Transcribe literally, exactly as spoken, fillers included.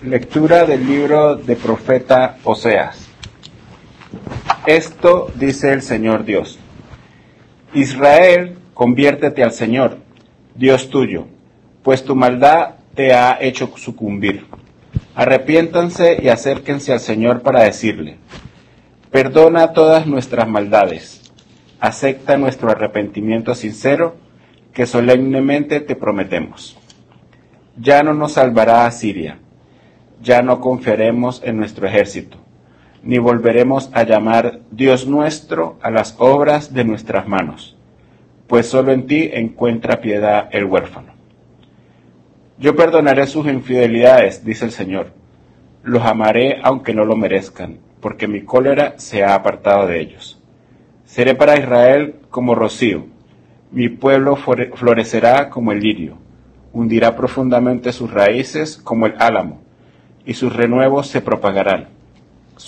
Lectura del libro de profeta Oseas. Esto dice el Señor Dios: Israel, conviértete al Señor, Dios tuyo, pues tu maldad te ha hecho sucumbir. Arrepiéntanse y acérquense al Señor para decirle: perdona todas nuestras maldades, acepta nuestro arrepentimiento sincero, que solemnemente te prometemos. Ya no nos salvará Asiria, ya no confiaremos en nuestro ejército, ni volveremos a llamar Dios nuestro a las obras de nuestras manos, pues solo en ti encuentra piedad el huérfano. Yo perdonaré sus infidelidades, dice el Señor, los amaré aunque no lo merezcan, porque mi cólera se ha apartado de ellos. Seré para Israel como rocío, mi pueblo florecerá como el lirio, hundirá profundamente sus raíces como el álamo, y sus renuevos se propagarán.